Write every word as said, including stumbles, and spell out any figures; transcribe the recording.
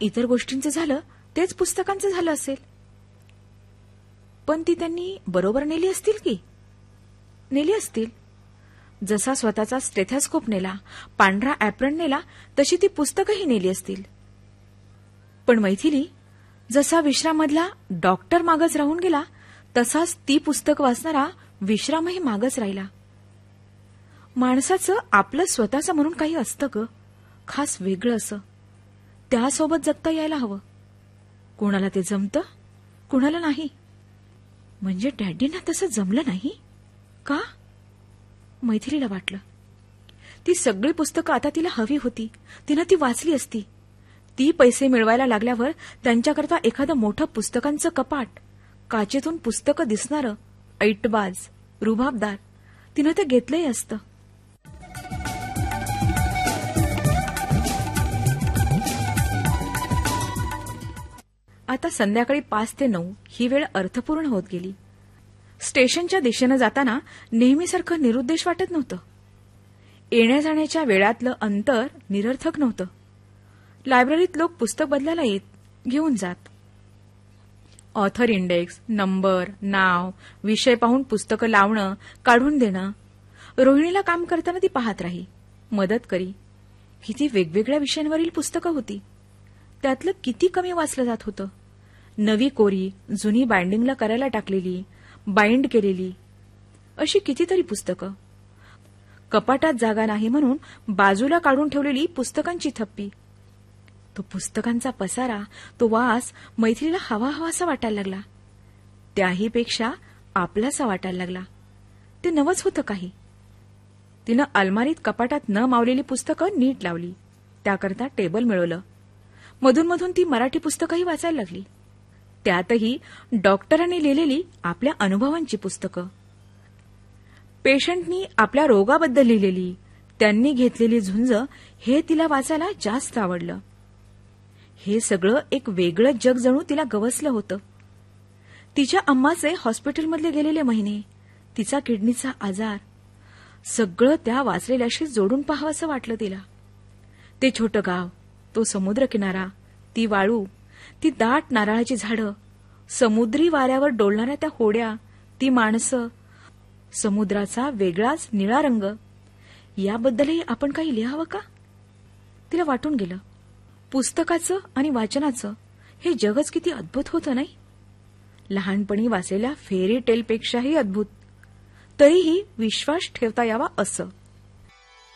इतर गोष्टींचं झालं तेच पुस्तकांचं झालं असेल. पण ती त्यांनी बरोबर नेली असतील की? नेली असतील. जसा स्वतःचा स्टेथोस्कोप नेला, पांढरा ॲप्रन नेला, तशी ती पुस्तकही नेली असतील. पण मैथिली जसा विश्राममधला डॉक्टर मागच राहून गेला, तसाच ती पुस्तक वाचणारा विश्रामही मागच राहिला. माणसाचं आपलं स्वतःचं म्हणून काही असतं ग, खास वेगळं असं. त्यासोबत जगता यायला हवं. कोणाला ते जमतं, कुणाला नाही. म्हणजे डॅडींना तसं जमलं नाही का? मैथिलीला वाटलं. ती सगळी पुस्तकं आता तिला हवी होती. तिनं ती वाचली असती. ती पैसे मिळवायला लागल्यावर त्यांच्याकरता एखादं मोठं पुस्तकांचं कपाट, काचेतून पुस्तकं दिसणारं, ऐटबाज, रुबाबदार, तिनं ते घेतलंही असतं. आता संध्याकाळी पाच ते नऊ ही वेळ अर्थपूर्ण होत गेली. स्टेशनच्या दिशेनं जाताना नेहमीसारखं निरुद्देश वाटत नव्हतं. येण्या जाण्याच्या वेळातलं अंतर निरर्थक नव्हतं. लायब्ररीत लोक पुस्तक बदलायला येत, घेऊन जात. ऑथर इंडेक्स, नंबर, नाव, विषय पाहून पुस्तकं लावणं, काढून देणं. रोहिणीला काम करताना ती पाहत राही, मदत करी. किती वेगवेगळ्या विषयांवरील पुस्तकं होती. त्यातलं किती कमी वाचलं जात होतं. नवी कोरी, जुनी बाइंडिंगला करायला टाकलेली, बाइंड केलेली, अशी कितीतरी पुस्तकं. कपाटात जागा नाही म्हणून बाजूला काढून ठेवलेली पुस्तकांची थप्पी. तो पुस्तकांचा पसारा, तो वास मैथिलीला हवा हवासा वाटायला लागला. त्याहीपेक्षा आपलासा वाटायला लागला. ते नवच होतं काही. तिनं अलमारीत कपाटात न मावलेली पुस्तकं नीट लावली. त्याकरता टेबल मिळवलं. मधून मधून ती मराठी पुस्तकंही वाचायला लागली. त्यातही डॉक्टरांनी लिहिलेली आपल्या अनुभवांची पुस्तकं. पेशंटनी आपल्या रोगाबद्दल लिहिलेली, त्यांनी घेतलेली झुंज, हे तिला वाचायला जास्त आवडलं. हे सगळं एक वेगळं जग जणू तिला गवसलं होतं. तिच्या अम्माचे हॉस्पिटलमधले गेलेले महिने, तिचा किडनीचा आजार, सगळं त्या वाचलेल्याशी जोडून पाहावंसं वाटलं तिला. ते छोटं गाव, तो समुद्रकिनारा, ती वाळू, ती दाट नारळाची झाडं, समुद्री वाऱ्यावर डोलणाऱ्या त्या होड्या, ती माणसं, समुद्राचा वेगळाच निळा रंग, याबद्दलही आपण काही लिहावं का? तिला वाटून गेलं. पुस्तकाचं आणि वाचनाचं हे जगच किती अद्भुत होतं नाही? लहानपणी वाचलेल्या फेरी टेलपेक्षाही अद्भुत. तरीही विश्वास ठेवता यावा असं.